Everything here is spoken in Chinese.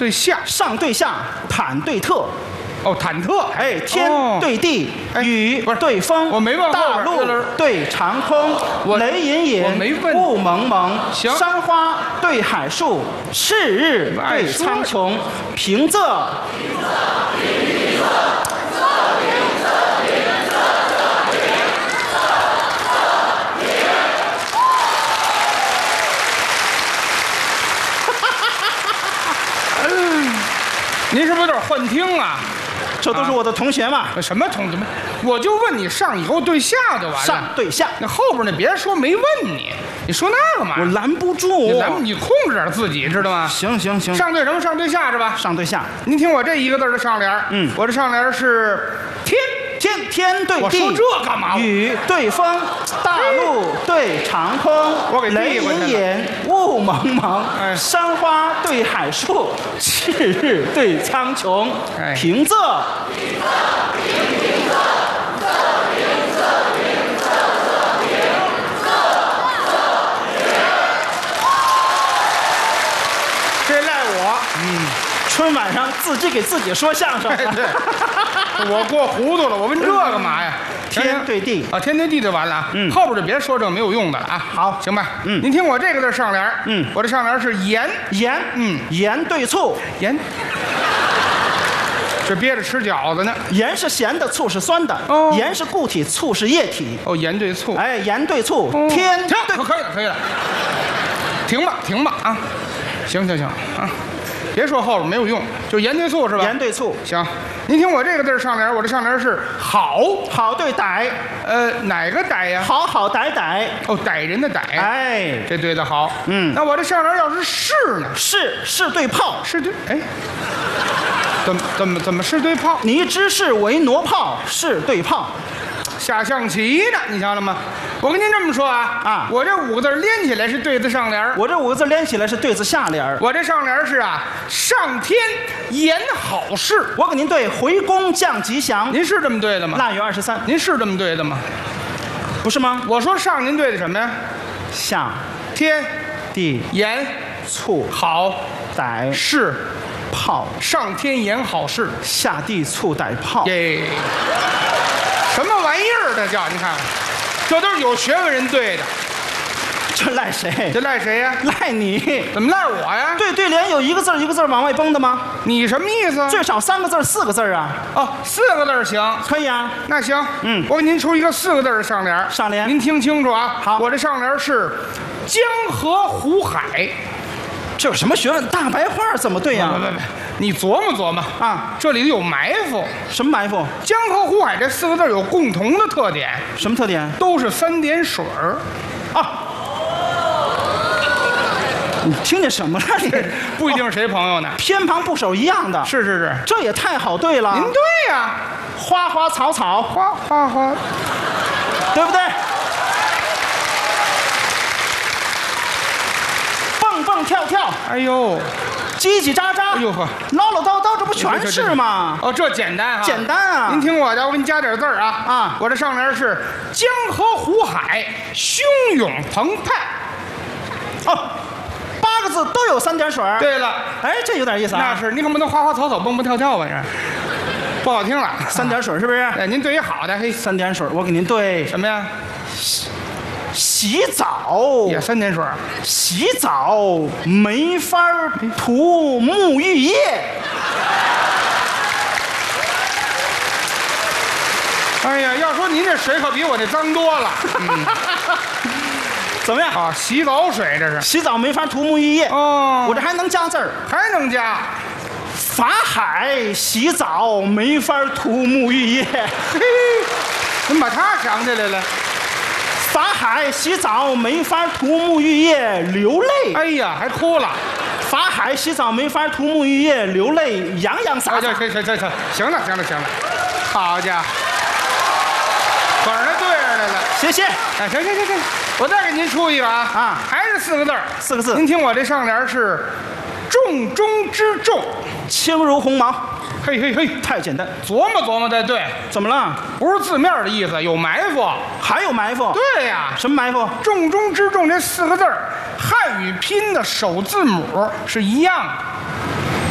对下， 上对下，坦对特。 哦，忐忑。 哎，天对地，雨对风， 我没问大陆对长空，雷隐隐，雾蒙蒙。 行， 山花对海树，赤日对苍穹，平仄。 您是不是有点幻听啊？ 这都是我的同学嘛。 什么同学们？我就问你上以后对下就完了。 上对下， 那后边那别说没问你，你说那干嘛？ 我拦不住。 你控制点自己，知道吗？ 行。 上对什么？上对下是吧？ 上对下。 您听我这一个字的上联。我这上联是天。 天对地， 我说这干嘛？ 雨对风，大陆对长空， 我给雷隐隐，雾蒙蒙。山花对海树，赤日对苍穹。平仄。 这赖我。 春晚上自己给自己说相声。 对，我过糊涂了，我问这干嘛呀？ 天对地啊，天对地就完了啊。后边就别说这没有用的了啊。 好， 行吧。您听我这个字上联。我这上联是盐。 盐对醋。 盐。这憋着吃饺子呢。 盐是咸的，醋是酸的。盐是固体，醋是液体。 哦，盐对醋。 哎，盐对醋。天。 可以了。停吧啊！行啊。别说后边没有用，就盐对醋是吧？ 盐对醋。 行，您听我这个字上联，我这上联是好。 好对歹。 哪个歹呀？ 好歹。 哦，歹人的歹。 哎， 这对的好。那我这上联要是是呢？ 是对炮。 是对。哎，怎么是对炮？ 你知是为挪炮，是对炮。 下象棋呢，你瞧了吗？我跟您这么说啊，我这5个字连起来是对子上联， 我这5个字连起来是对子下联。 我这上联是上天言好事， 我给您对回宫降吉祥。 您是这么对的吗？ 腊月23， 您是这么对的吗？ 不是吗？ 我说上您对的什么呀？ 下天地言醋好歹是炮， 上天言好事， 下地醋歹炮。 耶，什么玩意儿这叫？你看看，这都是有学问人对的。 这赖谁？ 这赖谁呀？ 赖你。 怎么赖我呀？ 对联有一个字往外崩的吗？ 你什么意思？ 最少3个字4个字啊。 哦，4个字行。 可以啊。 那行，我给您出一个4个字的上联。 上联， 您听清楚啊。 好， 我这上联是江河湖海。 这有什么学问？大白话怎么对呀？ 你琢磨琢磨啊，这里头有埋伏。 什么埋伏？ 江河湖海这4个字有共同的特点。 什么特点？ 都是3点水儿。 你听见什么了？你不一定是谁朋友呢， 偏旁部首一样的。 是， 这也太好对了。 您对呀， 花花草草， 花， 对不对？蹦蹦跳跳， 哎呦， 叽叽喳喳， 哎呦呵， 唠唠叨叨，这不全是吗？ 哦，这简单啊， 简单啊。 您听我的，我给你加点字儿啊。我这上联是江河湖海，汹涌澎湃。 哦，8个字都有3点水。 对了， 哎，这有点意思啊。 那是，你可不能花花草草蹦蹦跳跳吧？这不好听了。 3点水是不是？ 哎，您对一好的，嘿 ，3点水，我给您对什么呀？ 洗澡也3点水。 洗澡没法涂沐浴液。 哎呀，要说您这水可比我这脏多了。 怎么样啊？洗澡水这是。 洗澡没法涂沐浴液。 哦， 我这还能加字儿， 还能加。 法海洗澡没法涂沐浴液。 嘿，怎么把它想起来了？ 法海洗澡没法涂沐浴液，流泪。 哎呀，还哭了。 法海洗澡没法涂沐浴液，流泪洋洋洒洒。 行了。好家伙，本儿对着来了。 谢谢。 哎，行，我再给您出一个啊，还是4个字 ，4个字。 您听我这上联是重中之重， 轻如鸿毛。 嘿， 太简单， 琢磨琢磨才对。 怎么了？ 不是字面的意思，有埋伏。 还有埋伏？ 对呀。 什么埋伏？ 重中之重这4个字，汉语拼的首字母是一样的。